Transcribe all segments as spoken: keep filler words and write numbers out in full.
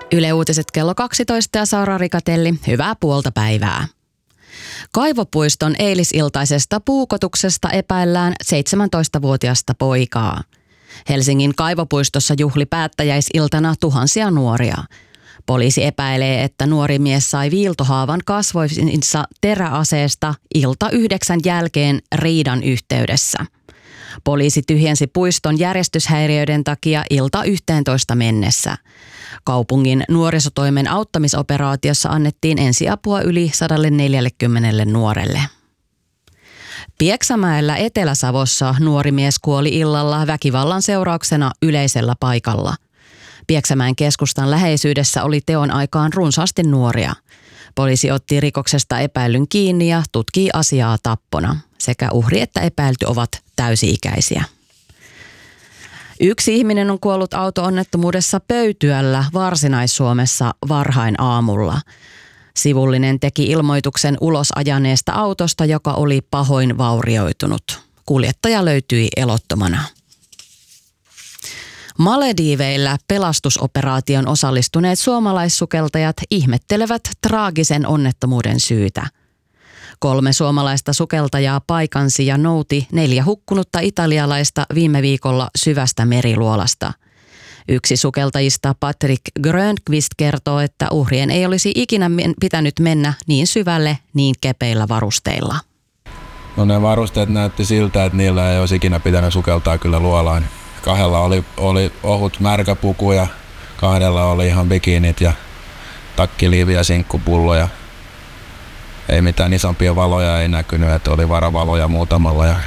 Yle Uutiset kello kaksitoista ja Saara Rikatelli, hyvää puolta päivää. Kaivopuiston eilisiltaisesta puukotuksesta epäillään seitsemäntoistavuotiasta poikaa. Helsingin kaivopuistossa juhli päättäjäisiltana tuhansia nuoria. Poliisi epäilee, että nuori mies sai viiltohaavan kasvoinsa teräaseesta ilta yhdeksän jälkeen riidan yhteydessä. Poliisi tyhjensi puiston järjestyshäiriöiden takia ilta yhteentoista mennessä. Kaupungin nuorisotoimen auttamisoperaatiossa annettiin ensiapua yli sata neljäkymmentä nuorelle. Pieksämäellä Etelä-Savossa nuori mies kuoli illalla väkivallan seurauksena yleisellä paikalla. Pieksämäen keskustan läheisyydessä oli teon aikaan runsaasti nuoria. Poliisi otti rikoksesta epäillyn kiinni ja tutkii asiaa tappona. Sekä uhri että epäilty ovat täysi-ikäisiä. Yksi ihminen on kuollut auto-onnettomuudessa Pöytyällä Varsinais-Suomessa varhain aamulla. Sivullinen teki ilmoituksen ulos ajaneesta autosta, joka oli pahoin vaurioitunut. Kuljettaja löytyi elottomana. Malediiveillä pelastusoperaation osallistuneet suomalaissukeltajat ihmettelevät traagisen onnettomuuden syytä. Kolme suomalaista sukeltajaa paikansi ja nouti neljä hukkunutta italialaista viime viikolla syvästä meriluolasta. Yksi sukeltajista, Patrick Grönqvist, kertoo, että uhrien ei olisi ikinä pitänyt mennä niin syvälle niin kepeillä varusteilla. No ne varusteet näytti siltä, että niillä ei olisi ikinä pitänyt sukeltaa kyllä luolaan. Kahdella oli, oli ohut märkäpuku ja kahdella oli ihan bikinit ja takkiliivi ja sinkkupulloja. Ei mitään isompia valoja ei näkynyt, että oli varavaloja muutamalla ja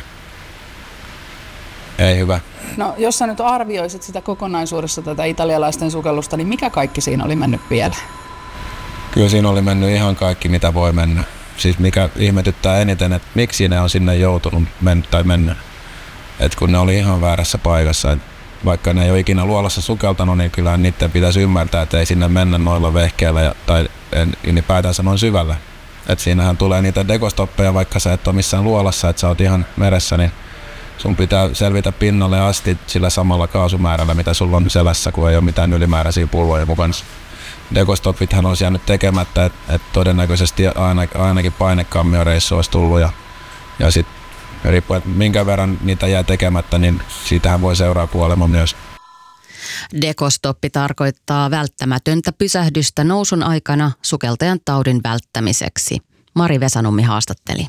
ei hyvä. No jos sä nyt arvioisit sitä kokonaisuudessa tätä italialaisten sukellusta, niin mikä kaikki siinä oli mennyt pieleen? Kyllä siinä oli mennyt ihan kaikki, mitä voi mennä. Siis mikä ihmetyttää eniten, että miksi ne on sinne joutunut men- tai mennä. Et kun ne oli ihan väärässä paikassa. Et vaikka ne ei ole ikinä luolassa sukeltanut, niin kyllä niiden pitäisi ymmärtää, että ei sinne mennä noilla vehkeillä ja, tai ylipäätänsä noin syvällä. Et siinähän tulee niitä dekostoppeja, vaikka sä et ole missään luolassa, että sä oot ihan meressä, niin sun pitää selvitä pinnalle asti sillä samalla kaasumäärällä, mitä sulla on selässä, kun ei ole mitään ylimääräisiä pulloja mukana. Dekostoppithan olisi jäänyt tekemättä, että et todennäköisesti aina, ainakin painekammioreissu olisi tullut. Ja, ja sitten riippuen, että minkä verran niitä jää tekemättä, niin siitähän voi seuraa kuolema myös. Dekostoppi tarkoittaa välttämätöntä pysähdystä nousun aikana sukeltajan taudin välttämiseksi. Mari Vesanummi haastatteli.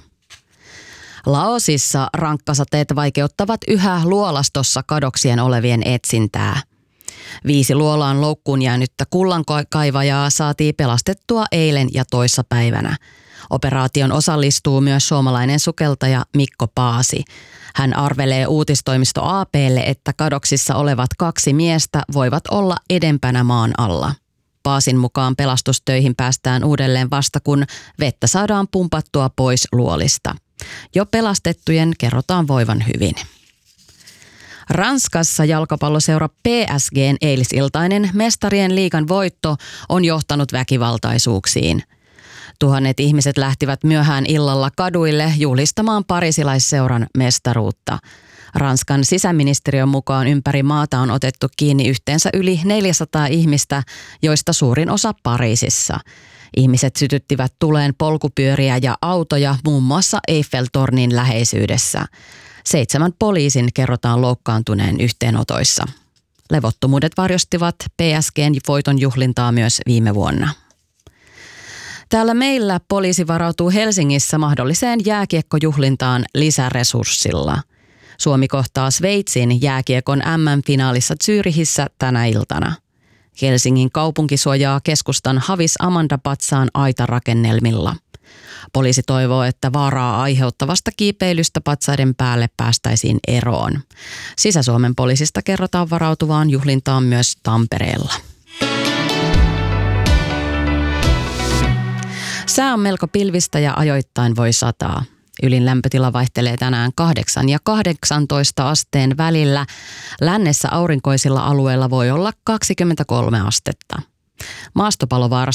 Laosissa rankkasateet vaikeuttavat yhä luolastossa kadoksien olevien etsintää. Viisi luolaan loukkuun jäänyttä kullankaivajaa saatiin pelastettua eilen ja toissapäivänä. Operaation osallistuu myös suomalainen sukeltaja Mikko Paasi. Hän arvelee uutistoimisto A P:lle, että kadoksissa olevat kaksi miestä voivat olla edempänä maan alla. Paasin mukaan pelastustöihin päästään uudelleen vasta, kun vettä saadaan pumpattua pois luolista. Jo pelastettujen kerrotaan voivan hyvin. Ranskassa jalkapalloseura P S G:n eilisiltainen mestarien liigan voitto on johtanut väkivaltaisuuksiin. Tuhannet ihmiset lähtivät myöhään illalla kaduille juhlistamaan parisilaisseuran mestaruutta. Ranskan sisäministeriön mukaan ympäri maata on otettu kiinni yhteensä yli neljäsataa ihmistä, joista suurin osa Pariisissa. Ihmiset sytyttivät tuleen polkupyöriä ja autoja muun muassa Eiffel-tornin läheisyydessä. Seitsemän poliisin kerrotaan loukkaantuneen yhteenotoissa. Levottomuudet varjostivat P S G:n voiton juhlintaa myös viime vuonna. Täällä meillä poliisi varautuu Helsingissä mahdolliseen jääkiekkojuhlintaan lisäresurssilla. Suomi kohtaa Sveitsin jääkiekon M M-finaalissa Zyrihissä tänä iltana. Helsingin kaupunki suojaa keskustan Havis Amandapatsaan aitarakennelmilla. Poliisi toivoo, että vaaraa aiheuttavasta kiipeilystä patsaiden päälle päästäisiin eroon. Sisä-Suomen poliisista kerrotaan varautuvaan juhlintaan myös Tampereella. Sää on melko pilvistä ja ajoittain voi sataa. Ylin lämpötila vaihtelee tänään kahdeksan ja kahdeksantoista asteen välillä. Lännessä aurinkoisilla alueilla voi olla kaksikymmentäkolme astetta. Maastopalovaarasta